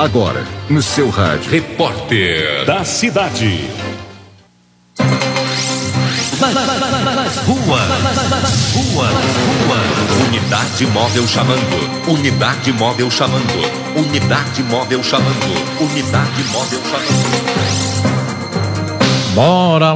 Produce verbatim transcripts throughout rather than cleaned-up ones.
Agora, no seu rádio. Repórter da cidade. Nas, nas, nas ruas, ruas, ruas. Unidade móvel chamando. Unidade móvel chamando. Unidade móvel chamando. Unidade móvel chamando. Bora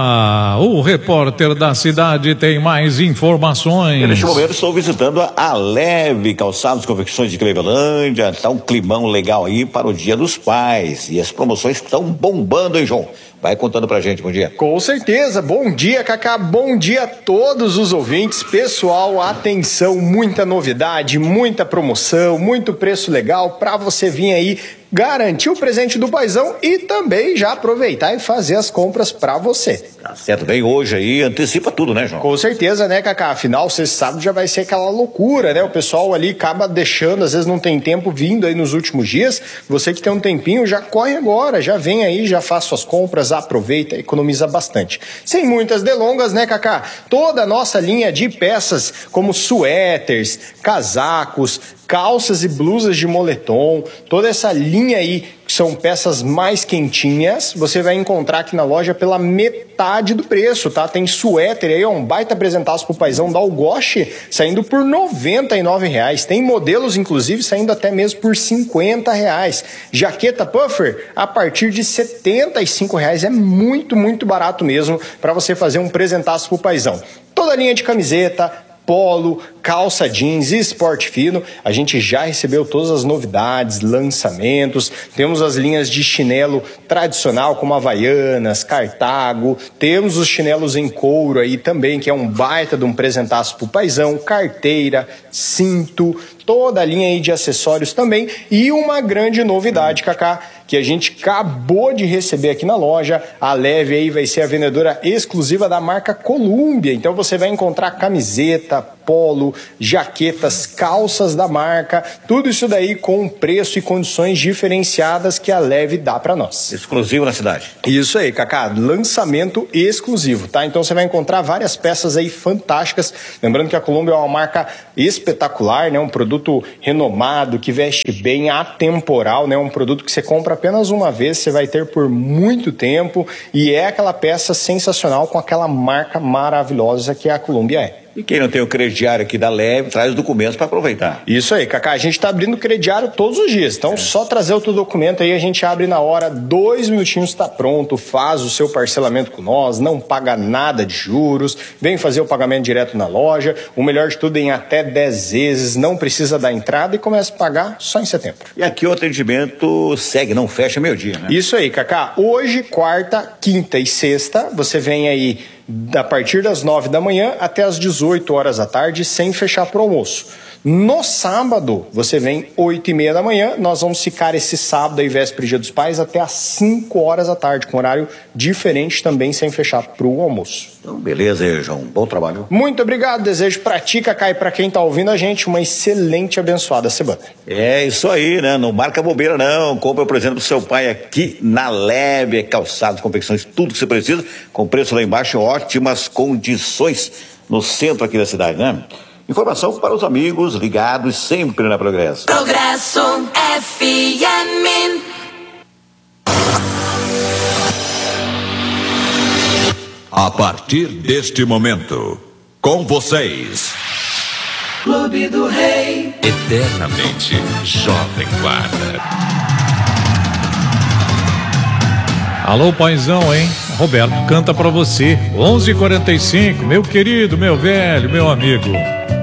lá! O repórter da cidade tem mais informações. E neste momento estou visitando a Leve Calçados Confecções de Clevelândia. Tá um climão legal aí para o Dia dos Pais. E as promoções estão bombando, hein, João? Vai contando pra gente, bom dia. Com certeza, bom dia, Cacá, bom dia a todos os ouvintes. Pessoal, atenção, muita novidade, muita promoção, muito preço legal pra você vir aí garantir o presente do paizão e também já aproveitar e fazer as compras pra você. Tá certo, vem hoje aí, antecipa tudo, né, João? Com certeza, né, Cacá? Afinal, você sabe, já vai ser aquela loucura, né? O pessoal ali acaba deixando, às vezes não tem tempo vindo aí nos últimos dias. Você que tem um tempinho, já corre agora, já vem aí, já faz suas compras, aproveita, economiza bastante. Sem muitas delongas, né, Cacá? Toda a nossa linha de peças, como suéteres, casacos, calças e blusas de moletom, toda essa linha aí, que são peças mais quentinhas, você vai encontrar aqui na loja pela metade do preço, tá? Tem suéter aí, ó, um baita apresentaço pro paizão da Algoche, saindo por noventa e nove reais. Tem modelos, inclusive, saindo até mesmo por cinquenta reais. Jaqueta puffer, a partir de setenta e cinco reais. É muito, muito barato mesmo para você fazer um presentaço pro paizão. Toda a linha de camiseta, polo, calça jeans e esporte fino. A gente já recebeu todas as novidades, lançamentos. Temos as linhas de chinelo tradicional, como Havaianas, Cartago. Temos os chinelos em couro aí também, que é um baita de um presentaço pro paizão. Carteira, cinto, toda a linha aí de acessórios também. E uma grande novidade, Cacá, que a gente acabou de receber aqui na loja. A Leve aí vai ser a vendedora exclusiva da marca Columbia. Então você vai encontrar camiseta, polo, jaquetas, calças da marca, tudo isso daí com preço e condições diferenciadas que a Leve dá para nós. Exclusivo na cidade. Isso aí, Cacá, lançamento exclusivo, tá? Então você vai encontrar várias peças aí fantásticas. Lembrando que a Columbia é uma marca espetacular, né? Um produto renomado, que veste bem, atemporal, né? Um produto que você compra apenas uma vez, você vai ter por muito tempo e é aquela peça sensacional com aquela marca maravilhosa que a Columbia é. E quem não tem o crediário aqui da Leve, traz os documentos para aproveitar. Isso aí, Cacá, a gente está abrindo crediário todos os dias, então é. Só trazer o teu documento aí, a gente abre na hora, dois minutinhos está pronto, faz o seu parcelamento com nós, não paga nada de juros, vem fazer o pagamento direto na loja, o melhor de tudo em até dez vezes, não precisa dar entrada e começa a pagar só em setembro. E aqui o atendimento segue, não fecha meio-dia, né? Isso aí, Cacá, hoje, quarta, quinta e sexta, você vem aí a partir das nove da manhã até as dezoito horas da tarde, sem fechar para o almoço. No sábado, você vem oito e meia da manhã, nós vamos ficar esse sábado aí, véspera do Dia dos Pais, até as cinco horas da tarde, com horário diferente também, sem fechar para o almoço. Então, beleza aí, João. Bom trabalho. Muito obrigado, desejo pra ti, Cacá, e pra quem tá ouvindo a gente, uma excelente e abençoada semana. É isso aí, né? Não marca bobeira, não. Compra o presente pro seu pai aqui na Leve, calçados, confecções, tudo que você precisa, com preço lá embaixo, ótimas condições no centro aqui da cidade, né? Informação para os amigos ligados sempre na Progresso. Progresso F M. A partir deste momento, com vocês, Clube do Rei. Eternamente Jovem Guarda. Alô, paizão, hein? Roberto canta pra você. onze e quarenta e cinco, meu querido, meu velho, meu amigo.